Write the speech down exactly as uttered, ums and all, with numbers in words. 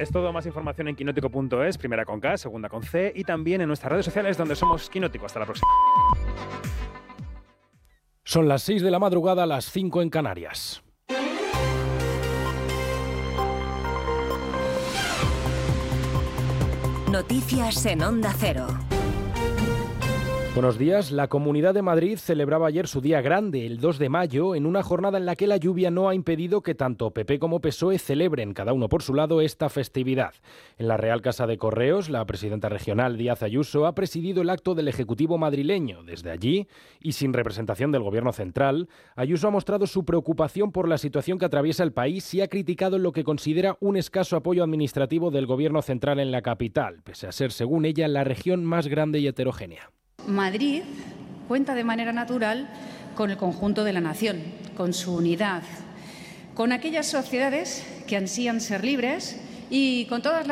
Es todo, más información en quinótico punto es, primera con K, segunda con C, y también en nuestras redes sociales donde somos Quinótico. Hasta la próxima. Son las seis de la madrugada, las cinco en Canarias. Noticias en Onda Cero. Buenos días. La Comunidad de Madrid celebraba ayer su día grande, el dos de mayo, en una jornada en la que la lluvia no ha impedido que tanto P P como P S O E celebren, cada uno por su lado, esta festividad. En la Real Casa de Correos, la presidenta regional Díaz Ayuso ha presidido el acto del Ejecutivo madrileño. Desde allí, y sin representación del Gobierno central, Ayuso ha mostrado su preocupación por la situación que atraviesa el país y ha criticado lo que considera un escaso apoyo administrativo del Gobierno central en la capital, pese a ser, según ella, la región más grande y heterogénea. Madrid cuenta de manera natural con el conjunto de la nación, con su unidad, con aquellas sociedades que ansían ser libres y con todas las